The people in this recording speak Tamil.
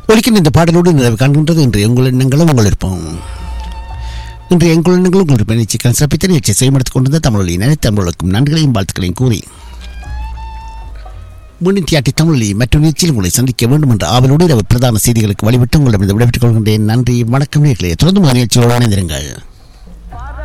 ஒலிக்கின்ற இந்த பாடலோடு நிறைவு காண்கின்றது இன்று உங்கள் எண்ணங்களும் உங்கள் இருப்போம். இன்று எங்கள் எண்ணங்களும் உங்கள் இருப்ப நிகழ்ச்சிகள் சிறப்பித்த நிகழ்ச்சியை செய்யமடுத்துக் கொண்டிருந்த தமிழொலி அனைத்து தமிழர்களுக்கும் நன்றிகளையும் வாழ்த்துக்களையும் கூறி முன்னிட்டியாட்டி தமிழொலி மற்றும் நிகழ்ச்சியில் உங்களை சந்திக்க வேண்டும் என்ற ஆவலோடு இரவு பிரதான செய்திகளுக்கு வழிவிட்டு உங்களிடம் விடைபெற்றுக் கொள்கின்றேன். நன்றி, வணக்கம் நேயர்களே. தொடர்ந்து நிகழ்ச்சியோடு இணைந்திருங்கள்.